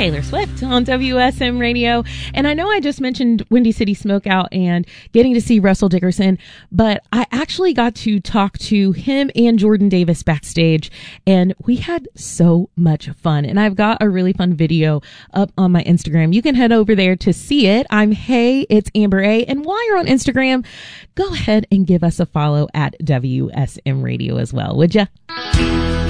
Taylor Swift on WSM Radio. And I know I just mentioned Windy City Smokeout and getting to see Russell Dickerson, but I actually got to talk to him and Jordan Davis backstage, and we had so much fun. And I've got a really fun video up on my Instagram. You can head over there to see it. I'm Hey, it's Amber A. And while you're on Instagram, go ahead and give us a follow at WSM Radio as well, would ya?